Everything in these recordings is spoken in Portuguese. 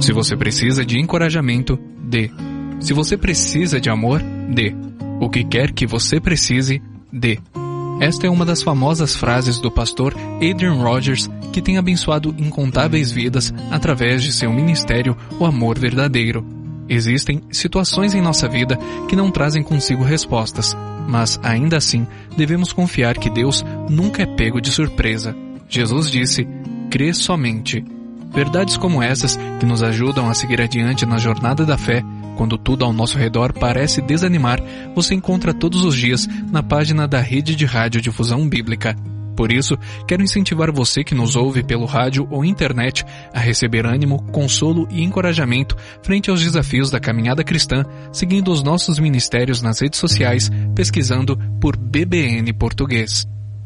Se você precisa de encorajamento, dê. Se você precisa de amor, dê. O que quer que você precise, dê. Esta é uma das famosas frases do pastor Adrian Rogers, que tem abençoado incontáveis vidas através de seu ministério, O Amor Verdadeiro. Existem situações em nossa vida que não trazem consigo respostas, mas ainda assim devemos confiar que Deus nunca é pego de surpresa. Jesus disse: crê somente. Verdades como essas que nos ajudam a seguir adiante na jornada da fé, quando tudo ao nosso redor parece desanimar, você encontra todos os dias na página da Rede de Radiodifusão Bíblica. Por isso, quero incentivar você que nos ouve pelo rádio ou internet a receber ânimo, consolo e encorajamento frente aos desafios da caminhada cristã, seguindo os nossos ministérios nas redes sociais, pesquisando por BBN Português.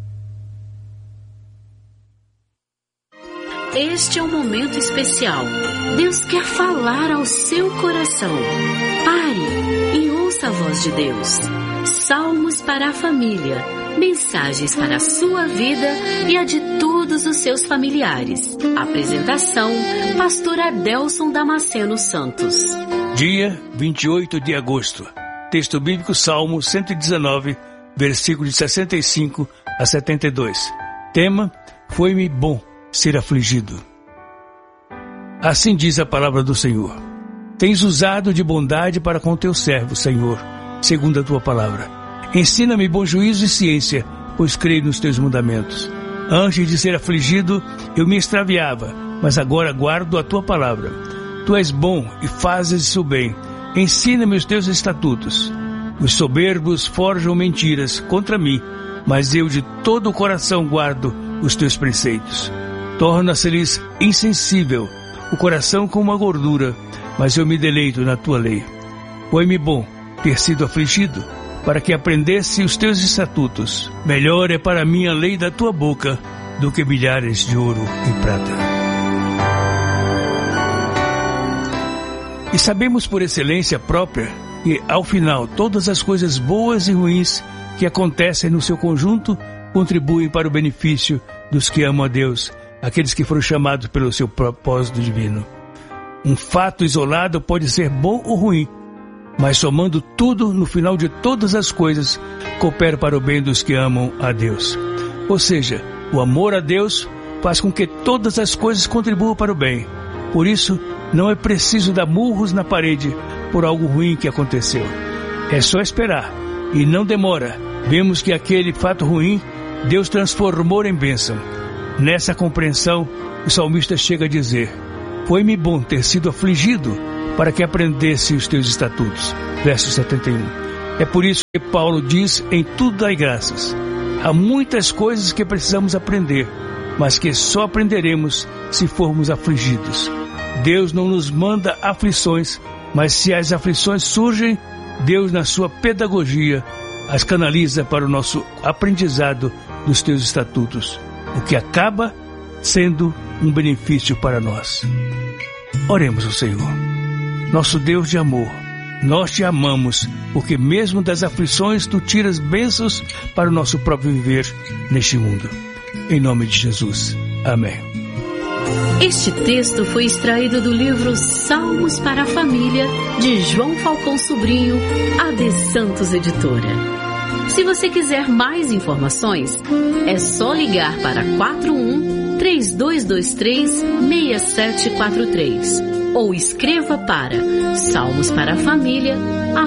Este é um momento especial. Deus quer falar ao seu coração. Pare e ouça a voz de Deus. Salmos para a família. Mensagens para a sua vida e a de todos os seus familiares. Apresentação: Pastor Adelson Damasceno Santos. Dia 28 de agosto. Texto bíblico: Salmo 119, versículos de 65 a 72. Tema: foi-me bom ser afligido. Assim diz a palavra do Senhor: tens usado de bondade para com teu servo, Senhor, segundo a tua palavra. Ensina-me bom juízo e ciência, pois creio nos teus mandamentos. Antes de ser afligido, eu me extraviava, mas agora guardo a tua palavra. Tu és bom e fazes o bem. Ensina-me os teus estatutos. Os soberbos forjam mentiras contra mim, mas eu de todo o coração guardo os teus preceitos. Torna-se-lhes insensível o coração como uma gordura, mas eu me deleito na tua lei. Foi-me bom ter sido afligido, para que aprendesse os teus estatutos. Melhor é para mim a lei da tua boca do que milhares de ouro e prata. E sabemos por excelência própria que, ao final, todas as coisas boas e ruins que acontecem no seu conjunto contribuem para o benefício dos que amam a Deus, aqueles que foram chamados pelo seu propósito divino. Um fato isolado pode ser bom ou ruim, mas somando tudo, no final de todas as coisas, coopera para o bem dos que amam a Deus. Ou seja, o amor a Deus faz com que todas as coisas contribuam para o bem. Por isso, não é preciso dar murros na parede por algo ruim que aconteceu. É só esperar, e não demora. Vemos que aquele fato ruim, Deus transformou em bênção. Nessa compreensão, o salmista chega a dizer: foi-me bom ter sido afligido, para que aprendesse os teus estatutos. Verso 71. É por isso que Paulo diz: em tudo dai graças. Há muitas coisas que precisamos aprender, mas que só aprenderemos se formos afligidos. Deus não nos manda aflições, mas se as aflições surgem, Deus, na sua pedagogia, as canaliza para o nosso aprendizado dos teus estatutos, o que acaba sendo um benefício para nós. Oremos ao Senhor. Nosso Deus de amor, nós te amamos, porque mesmo das aflições tu tiras bênçãos para o nosso próprio viver neste mundo. Em nome de Jesus. Amém. Este texto foi extraído do livro Salmos para a Família, de João Falcão Sobrinho, AD Santos Editora. Se você quiser mais informações, é só ligar para 41-3223-6743 ou escreva para salmosparaFamilia